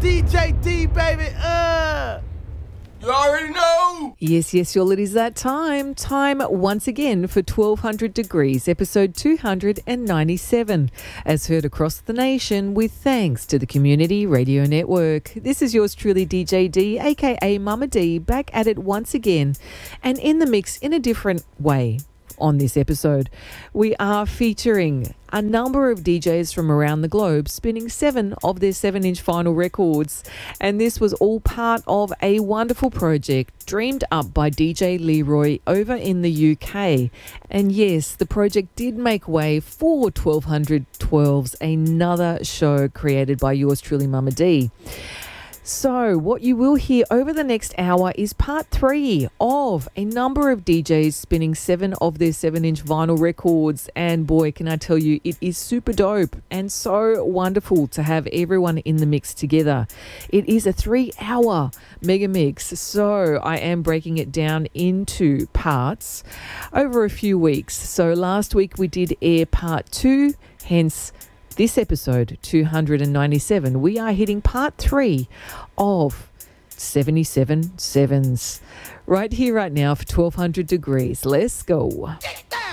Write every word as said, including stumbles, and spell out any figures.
D J D, baby. Uh. You already know. Yes, yes, y'all, it is that time. Time once again for twelve hundred Degrees, episode two hundred ninety-seven, as heard across the nation with thanks to the Community Radio Network. This is yours truly, D J D, aka Mama D, back at it once again and in the mix in a different way. On this episode, we are featuring a number of D Js from around the globe spinning seven of their seven-inch vinyl records. And this was all part of a wonderful project dreamed up by D J Leroy over in the U K. And yes, the project did make way for twelve hundred twelves, another show created by yours truly, Mama D. So what you will hear over the next hour is part three of a number of D Js spinning seven of their seven-inch vinyl records. And boy, can I tell you, it is super dope and so wonderful to have everyone in the mix together. It is a three-hour mega mix, so I am breaking it down into parts over a few weeks. So last week we did air part two, hence this episode two hundred ninety-seven, we are hitting part three of seventy-seven sevens. Right here, right now for twelve hundred Degrees. Let's go. Get down.